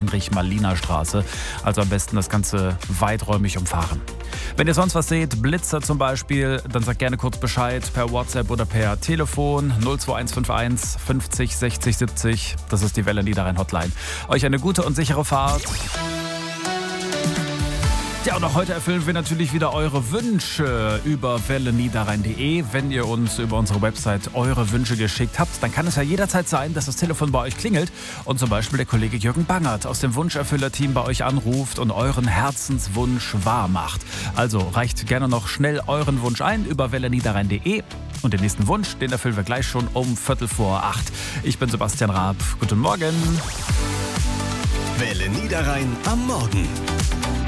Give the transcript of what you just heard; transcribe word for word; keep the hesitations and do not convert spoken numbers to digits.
Heinrich-Malina-Straße. Also am besten das Ganze weiträumig umfahren. Wenn ihr sonst was seht, Blitzer zum Beispiel, dann sagt gerne kurz Bescheid per WhatsApp oder per Telefon null zwei eins fünf eins fünfzig sechzig siebzig. Das ist die Welle Niederrhein Hotline. Euch eine gute und sichere Fahrt. Ja, und auch heute erfüllen wir natürlich wieder eure Wünsche über welle niederrhein punkt de. Wenn ihr uns über unsere Website eure Wünsche geschickt habt, dann kann es ja jederzeit sein, dass das Telefon bei euch klingelt und zum Beispiel der Kollege Jürgen Bangert aus dem Wunscherfüller-Team bei euch anruft und euren Herzenswunsch wahr macht. Also reicht gerne noch schnell euren Wunsch ein über welle niederrhein punkt de. Und den nächsten Wunsch, den erfüllen wir gleich schon um Viertel vor acht. Ich bin Sebastian Raab. Guten Morgen. Welle Niederrhein am Morgen.